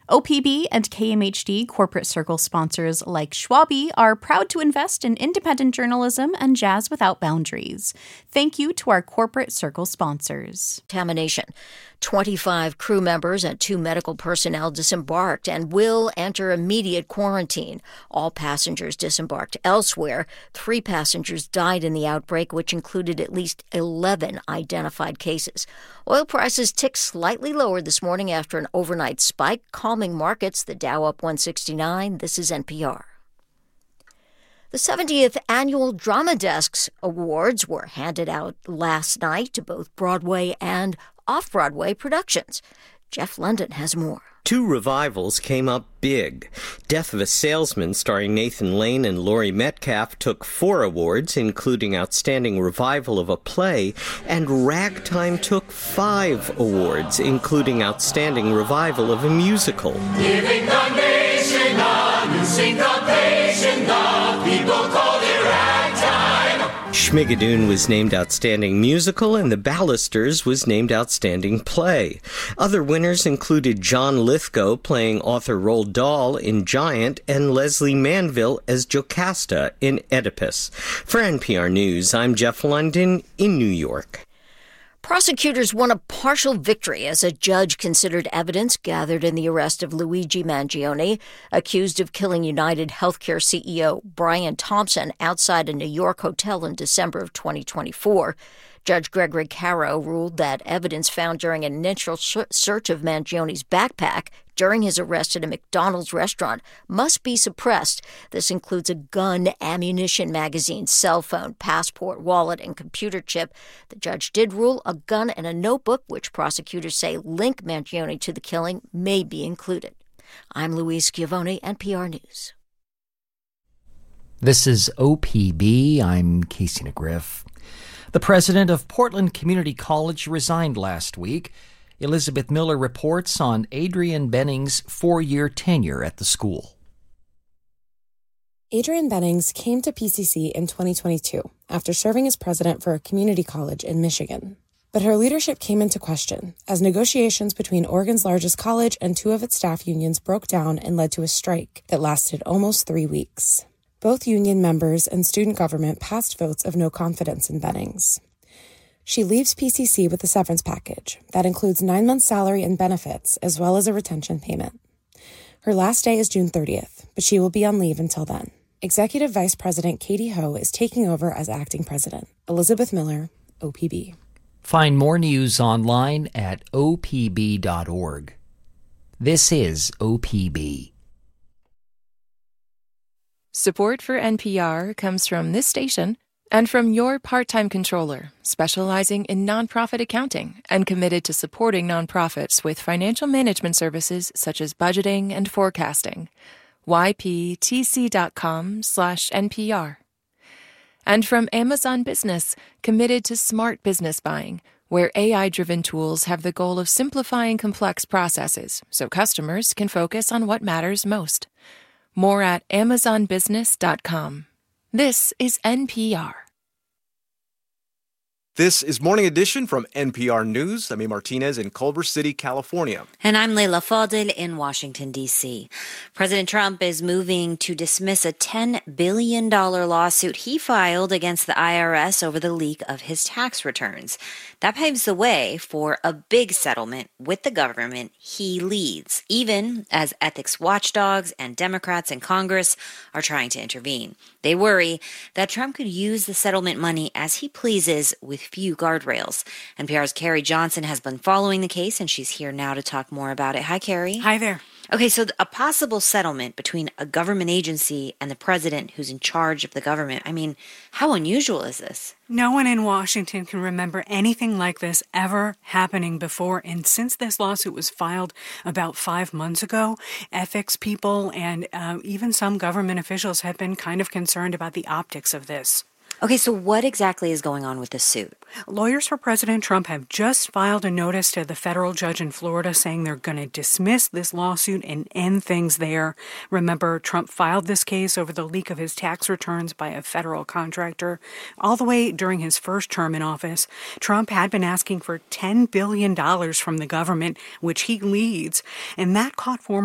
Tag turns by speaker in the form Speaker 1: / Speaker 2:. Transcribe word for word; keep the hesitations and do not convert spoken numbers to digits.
Speaker 1: O P B and K M H D corporate circle sponsors like Schwabe are proud to invest in independent journalism and jazz without boundaries. Thank you to our corporate circle sponsors.
Speaker 2: Contamination. twenty-five crew members and two medical personnel disembarked and will enter immediate quarantine. All passengers disembarked elsewhere. Three passengers died in the outbreak, which included at least eleven identified cases. Oil prices ticked slightly lower this morning after an overnight spike, calming markets. The Dow up one sixty-nine. This is N P R. The seventieth Annual Drama Desks Awards were handed out last night to both Broadway and off-Broadway productions. Jeff London has more.
Speaker 3: Two revivals came up big. Death of a Salesman, starring Nathan Lane and Laurie Metcalf, took four awards, including Outstanding Revival of a Play, and Ragtime took five awards, including Outstanding Revival of a Musical.
Speaker 4: Giving the nation a new syncopation, the people call it ragtime.
Speaker 3: Schmigadoon was named Outstanding Musical, and The Ballisters was named Outstanding Play. Other winners included John Lithgow playing author Roald Dahl in Giant, and Leslie Manville as Jocasta in Oedipus. For N P R News, I'm Jeff London in New York.
Speaker 2: Prosecutors won a partial victory as a judge considered evidence gathered in the arrest of Luigi Mangione, accused of killing United Healthcare C E O Brian Thompson outside a New York hotel in December of twenty twenty-four. Judge Gregory Caro ruled that evidence found during an initial search of Mangione's backpack during his arrest at a McDonald's restaurant must be suppressed. This includes a gun, ammunition magazine, cell phone, passport, wallet, and computer chip. The judge did rule a gun and a notebook, which prosecutors say link Mangione to the killing, may be included. I'm Louise Schiavone, N P R News.
Speaker 5: This is O P B. I'm Casey McGriff. The president of Portland Community College resigned last week. Elizabeth Miller reports on Adrian Benning's four-year tenure at the school.
Speaker 6: Adrian Bennings came to P C C in twenty twenty-two after serving as president for a community college in Michigan. But her leadership came into question as negotiations between Oregon's largest college and two of its staff unions broke down and led to a strike that lasted almost three weeks. Both union members and student government passed votes of no confidence in Bennings. She leaves P C C with a severance package that includes nine months' salary and benefits, as well as a retention payment. Her last day is June thirtieth, but she will be on leave until then. Executive Vice President Katie Ho is taking over as acting president. Elizabeth Miller, O P B.
Speaker 5: Find more news online at O P B dot org. This is O P B.
Speaker 7: Support for N P R comes from this station and from your part-time controller, specializing in nonprofit accounting and committed to supporting nonprofits with financial management services such as budgeting and forecasting. Y P T C dot com slash N P R. And from Amazon Business, committed to smart business buying, where A I-driven tools have the goal of simplifying complex processes so customers can focus on what matters most. More at amazon business dot com. This is N P R.
Speaker 8: This is Morning Edition from N P R News. I'm A. Martinez in Culver City, California.
Speaker 9: And I'm Leila Fadel in Washington, D C. President Trump is moving to dismiss a ten billion dollars lawsuit he filed against the I R S over the leak of his tax returns. That paves the way for a big settlement with the government he leads, even as ethics watchdogs and Democrats in Congress are trying to intervene. They worry that Trump could use the settlement money as he pleases with few guardrails. N P R's Carrie Johnson has been following the case, and she's here now to talk more about it. Hi, Carrie.
Speaker 10: Hi there.
Speaker 9: Okay, so a possible settlement between a government agency and the president who's in charge of the government. I mean, how unusual is this?
Speaker 10: No one in Washington can remember anything like this ever happening before. And since this lawsuit was filed about five months ago, ethics people and uh, even some government officials have been kind of concerned about the optics of this.
Speaker 9: Okay, so what exactly is going on with this suit?
Speaker 10: Lawyers for President Trump have just filed a notice to the federal judge in Florida saying they're going to dismiss this lawsuit and end things there. Remember, Trump filed this case over the leak of his tax returns by a federal contractor. All the way during his first term in office, Trump had been asking for ten billion dollars from the government, which he leads, and that caught former